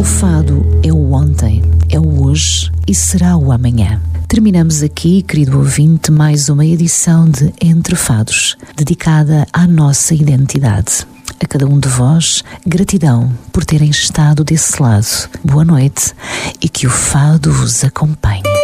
fado é o ontem, é o hoje e será o amanhã. Terminamos aqui, querido ouvinte, mais uma edição de Entre Fados, dedicada à nossa identidade. A cada um de vós, gratidão por terem estado desse lado. Boa noite e que o fado vos acompanhe.